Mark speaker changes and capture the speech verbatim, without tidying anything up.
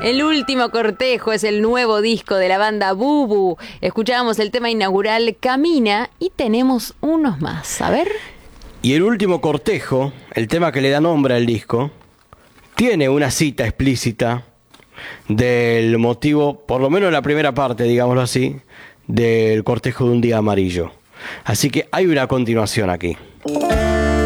Speaker 1: El último cortejo es el nuevo disco de la banda Bubu. Escuchábamos el tema inaugural Camina y tenemos unos más. A ver.
Speaker 2: Y el último cortejo, el tema que le da nombre al disco, tiene una cita explícita del motivo, por lo menos la primera parte, digámoslo así, del cortejo de un día amarillo. Así que hay una continuación aquí.